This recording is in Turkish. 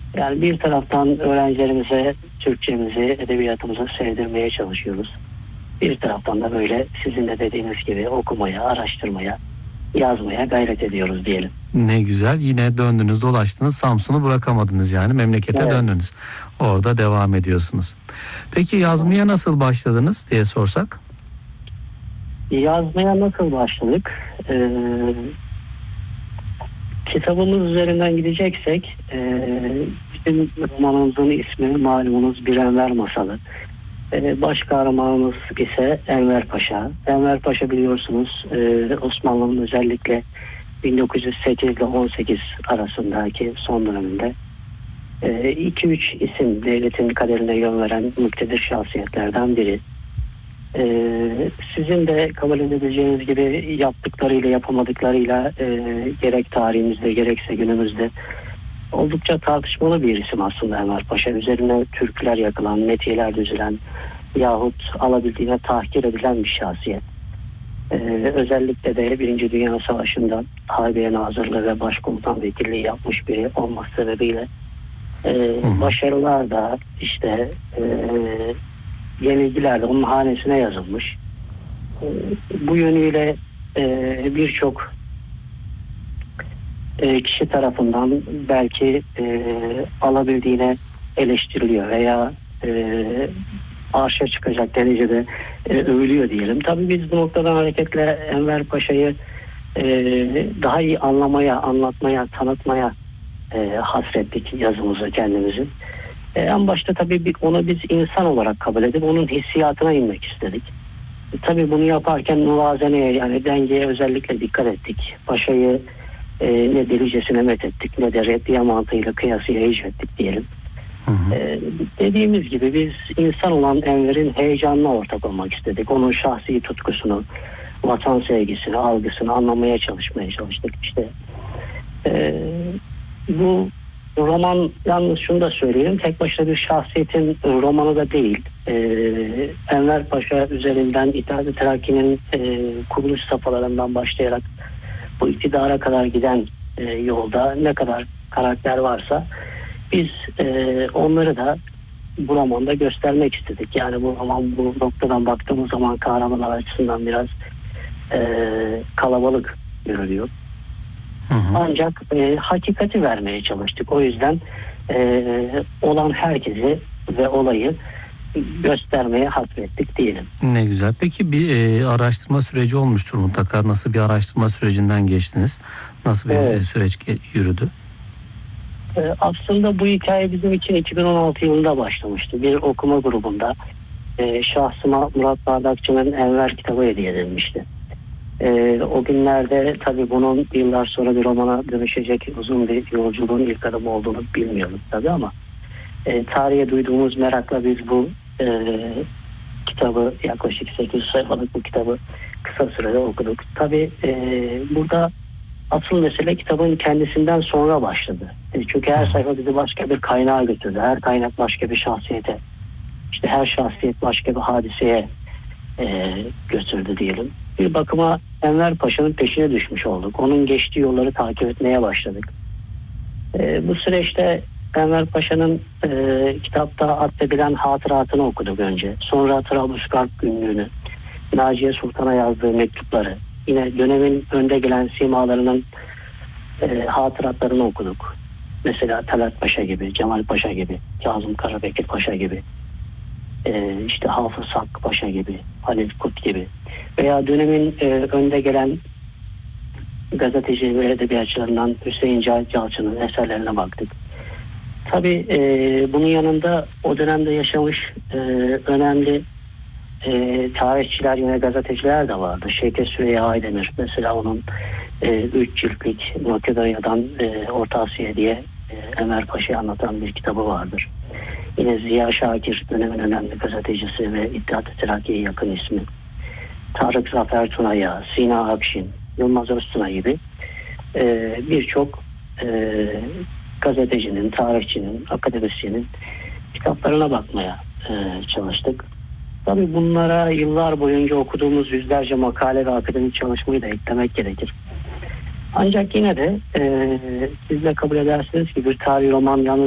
Yani bir taraftan öğrencilerimize Türkçemizi, edebiyatımızı sevdirmeye çalışıyoruz. Bir taraftan da böyle sizin de dediğiniz gibi okumaya, araştırmaya, yazmaya gayret ediyoruz diyelim. Ne güzel. Yine döndünüz dolaştınız, Samsun'u bırakamadınız, yani memlekete Evet. döndünüz. Orada devam ediyorsunuz. Peki yazmaya nasıl başladınız diye sorsak? Yazmaya nasıl başladık? Kitabımız üzerinden gideceksek bizim romanımızın ismi malumunuz Bir Enver Masalı. Baş kahramanımız ise Enver Paşa. Enver Paşa biliyorsunuz Osmanlı'nın özellikle 1908 ile 18 arasındaki son döneminde 2-3 isim devletin kaderine yön veren muktedir şahsiyetlerden biri. Sizin de kabul edebileceğiniz gibi yaptıklarıyla yapamadıklarıyla gerek tarihimizde gerekse günümüzde oldukça tartışmalı bir isim aslında Enver Paşa. Üzerine türküler yakılan, metiyeler düzülen yahut alabildiğine tahkir edilen bir şahsiyet. Özellikle de Birinci Dünya Savaşı'nda Harbiye Nazırlığı ve Başkomutan Vekilliği yapmış biri olması sebebiyle başarılar da işte yenilgiler de onun hanesine yazılmış. Bu yönüyle birçok kişi tarafından belki alabildiğine eleştiriliyor veya arşa çıkacak derecede övülüyor diyelim. Tabii biz bu noktadan hareketle Enver Paşa'yı daha iyi anlamaya, anlatmaya, tanıtmaya hasrettik yazımızı kendimizin. En başta tabii onu biz insan olarak kabul edip onun hissiyatına inmek istedik. Tabii bunu yaparken muvazeneye, yani dengeye özellikle dikkat ettik. Paşa'yı ne delicesine methettik ne de reddiye mantığıyla kıyasıya hicvettik diyelim. Dediğimiz gibi biz insan olan Enver'in heyecanına ortak olmak istedik. Onun şahsi tutkusunu, vatan sevgisini, algısını anlamaya çalıştık. İşte bu roman, yalnız şunu da söyleyeyim, tek başına bir şahsiyetin romanı da değil. Enver Paşa üzerinden İttihat-ı Terakki'nin kuruluş safhalarından başlayarak bu iktidara kadar giden yolda ne kadar karakter varsa biz onları da bu romanda göstermek istedik. Yani bu roman bu noktadan baktığımız zaman kahramanlar açısından biraz kalabalık görülüyor. Ancak hakikati vermeye çalıştık. O yüzden olan herkesi ve olayı göstermeye hasrettik diyelim. Ne güzel. Peki bir araştırma süreci olmuştur mutlaka. Nasıl bir araştırma sürecinden geçtiniz? Nasıl bir süreç yürüdü? Aslında bu hikaye bizim için 2016 yılında başlamıştı. Bir okuma grubunda şahsıma Murat Bardakçı'nın Enver kitabı hediye edilmişti. O günlerde tabii bunun yıllar sonra bir romana dönüşecek uzun bir yolculuğun ilk adımı olduğunu bilmiyorduk tabii ama tarihe duyduğumuz merakla biz bu kitabı, yaklaşık 800 sayfalık bu kitabı kısa sürede okuduk. Tabii burada asıl mesele kitabın kendisinden sonra başladı. Çünkü her sayfa bizi başka bir kaynağa götürdü. Her kaynak başka bir şahsiyete, işte her şahsiyet başka bir hadiseye götürdü diyelim. Bir bakıma Enver Paşa'nın peşine düşmüş olduk. Onun geçtiği yolları takip etmeye başladık. Bu süreçte Enver Paşa'nın kitapta atfedilen hatıratını okuduk önce. Sonra Trablusgarp günlüğünü, Naciye Sultan'a yazdığı mektupları, yine dönemin önde gelen simalarının hatıratlarını okuduk. Mesela Talat Paşa gibi, Cemal Paşa gibi, Kazım Karabekir Paşa gibi, işte Hafız Hakkı Paşa gibi, Halil Kut gibi veya dönemin önde gelen gazeteci ve edebiyatçılarından Hüseyin Cahit Yalçın'ın eserlerine baktık. Tabii bunun yanında o dönemde yaşamış önemli tarihçiler, yine gazeteciler de vardı. Şevket Süreyya Aydemir mesela, onun 3 ciltlik Makedonya'dan Orta Asya diye Enver Paşa'yı anlatan bir kitabı vardır. Yine Ziya Şakir dönemin önemli gazetecisi ve İttihat-ı Terakki'ye yakın ismi. Tarık Zafer Tuna'ya, Sina Akşin, Yılmaz Öztuna gibi birçok gazetecinin, tarihçinin, akademisyenin kitaplarına bakmaya çalıştık. Tabii bunlara yıllar boyunca okuduğumuz yüzlerce makale ve akademik çalışmayı da eklemek gerekir. Ancak yine de siz de kabul edersiniz ki bir tarihi roman yalnız